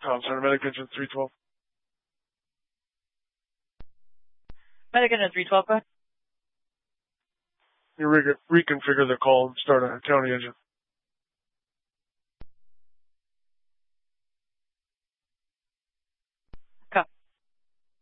Tom Center, Medic Engine 312. Medic Engine 312, go ahead. You reconfigure the call and start a county engine.